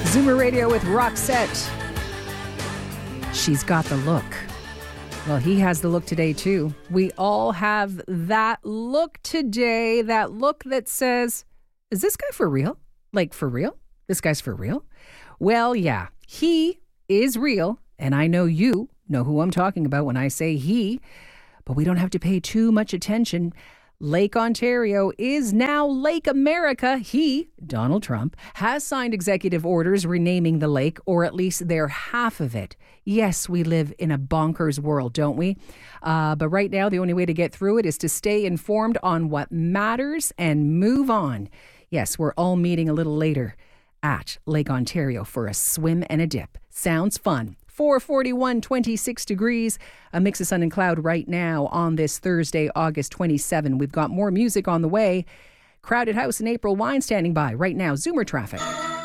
Zoomer Radio with Roxette. She's got the look. Well, he has the look today, too. We all have that look today, that look that says, is this guy for real? Like, for real? This guy's for real? Well, yeah, he is real, and I know you know who I'm talking about when I say he, but we don't have to pay too much attention. Lake Ontario is now Lake America. He, Donald Trump, has signed executive orders renaming the lake, or at least their half of it. Yes, we live in a bonkers world, don't we? But right now, the only way to get through it is to stay informed on what matters and move on. Yes, we're all meeting a little later at Lake Ontario for a swim and a dip. Sounds fun. 4:41, 26 degrees, a mix of sun and cloud right now on this Thursday, August 27. We've got more music on the way. Crowded House and April Wine standing by right now. Zoomer traffic.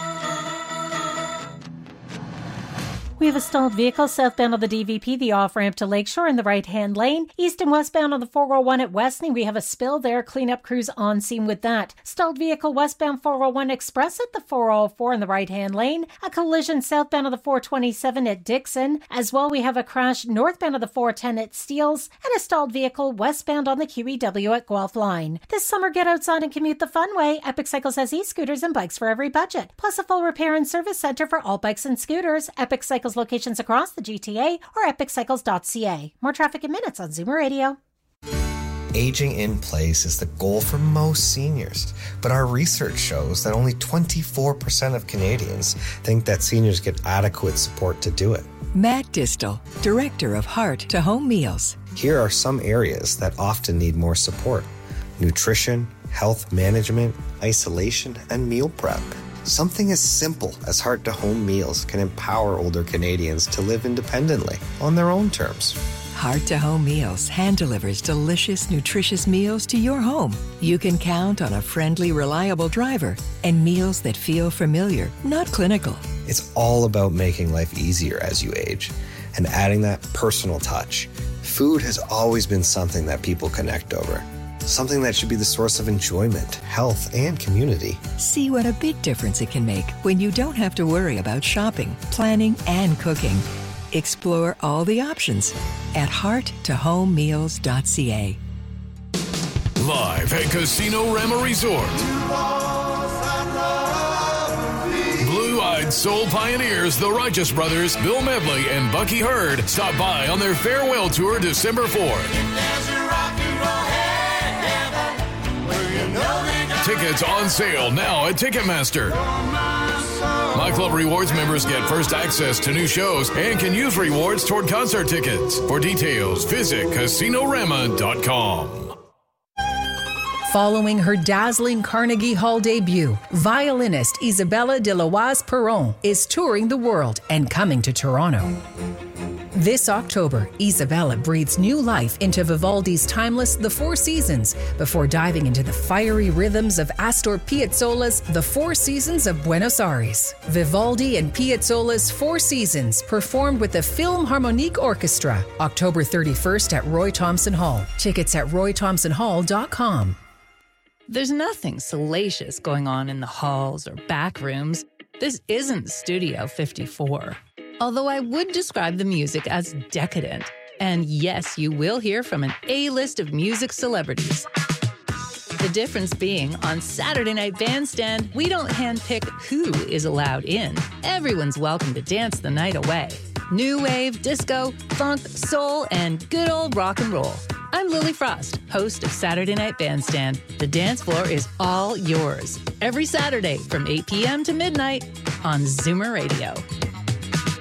We have a stalled vehicle southbound on the DVP, the off-ramp to Lakeshore in the right-hand lane. East and westbound on the 401 at Westney, we have a spill there. Cleanup crews on scene with that. Stalled vehicle westbound 401 Express at the 404 in the right-hand lane. A collision southbound of the 427 at Dixon. As well, we have a crash northbound of the 410 at Steeles. And a stalled vehicle westbound on the QEW at Guelph Line. This summer, get outside and commute the fun way. Epic Cycles has e-scooters and bikes for every budget. Plus a full repair and service center for all bikes and scooters. Epic Cycles locations across the GTA or epiccycles.ca. More traffic in minutes on Zoomer Radio. Aging in place is the goal for most seniors, but our research shows that only 24% of Canadians think that seniors get adequate support to do it. Matt Distal, Director of Heart to Home Meals. Here are some areas that often need more support: nutrition, health management, isolation, and meal prep. Something as simple as Heart to Home Meals can empower older Canadians to live independently on their own terms. Heart to Home Meals hand delivers delicious, nutritious meals to your home. You can count on a friendly, reliable driver and meals that feel familiar, not clinical. It's all about making life easier as you age and adding that personal touch. Food has always been something that people connect over. Something that should be the source of enjoyment, health, and community. See what a big difference it can make when you don't have to worry about shopping, planning, and cooking. Explore all the options at hearttohomemeals.ca. Live at Casino Rama Resort. Blue-eyed soul pioneers, the Righteous Brothers, Bill Medley, and Bucky Hurd stop by on their farewell tour December 4th. Tickets on sale now at Ticketmaster. My Club Rewards members get first access to new shows and can use rewards toward concert tickets. For details, visit CasinoRama.com. Following her dazzling Carnegie Hall debut, violinist Isabella de Loise Perron is touring the world and coming to Toronto. This October, Isabella breathes new life into Vivaldi's timeless The Four Seasons before diving into the fiery rhythms of Astor Piazzolla's The Four Seasons of Buenos Aires. Vivaldi and Piazzolla's Four Seasons performed with the Philharmonic Orchestra, October 31st at Roy Thomson Hall. Tickets at roythomsonhall.com. There's nothing salacious going on in the halls or back rooms. This isn't Studio 54. Although I would describe the music as decadent. And yes, you will hear from an A-list of music celebrities. The difference being, on Saturday Night Bandstand, we don't handpick who is allowed in. Everyone's welcome to dance the night away. New wave, disco, funk, soul, and good old rock and roll. I'm Lily Frost, host of Saturday Night Bandstand. The dance floor is all yours. Every Saturday from 8 p.m. to midnight on Zoomer Radio.